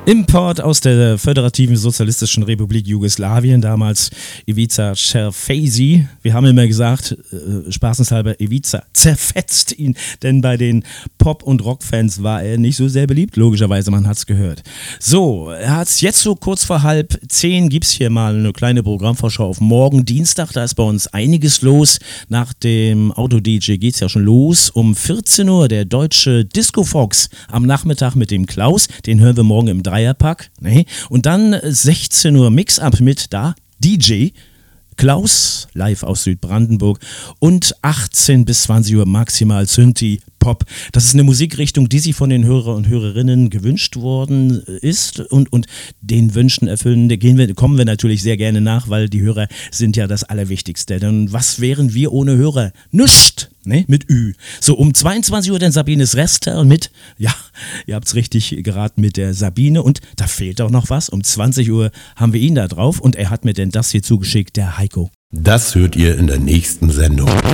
Import aus der Föderativen Sozialistischen Republik Jugoslawien, damals Ivica Čerfezi. Wir haben immer gesagt, spaßenshalber, Ivica zerfetzt ihn, denn bei den Pop- und Rockfans war er nicht so sehr beliebt, logischerweise, man hat es gehört. So, er hat es jetzt so kurz vor 9:30, gibt es hier mal eine kleine Programmvorschau auf morgen Dienstag, da ist bei uns einiges los. Nach dem Auto-DJ geht es ja schon los. Um 14 Uhr der deutsche Disco Fox am Nachmittag mit dem Klaus, den hören wir morgen im Dreierpack. Nee. Und dann 16 Uhr Mix-Up mit da DJ Klaus, live aus Südbrandenburg. Und 18 bis 20 Uhr maximal Synthi Pop. Das ist eine Musikrichtung, die sich von den Hörer und Hörerinnen gewünscht worden ist und den Wünschen erfüllen. Kommen wir natürlich sehr gerne nach, weil die Hörer sind ja das Allerwichtigste. Denn was wären wir ohne Hörer? Nischt, ne? Mit Ü. So, um 22 Uhr dann Sabines Rester mit, ja, ihr habt's richtig geraten, mit der Sabine. Und da fehlt auch noch was. Um 20 Uhr haben wir ihn da drauf und er hat mir denn das hier zugeschickt, der Heiko. Das hört ihr in der nächsten Sendung.